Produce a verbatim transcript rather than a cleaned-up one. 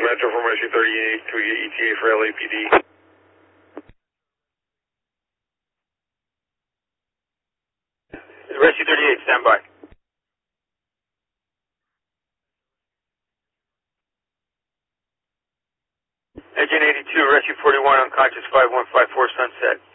Metro from Rescue thirty-eight to E T A for L A P D. Rescue thirty-eight, stand by. Agent eighty-two, Rescue forty-one, unconscious five one five four Sunset.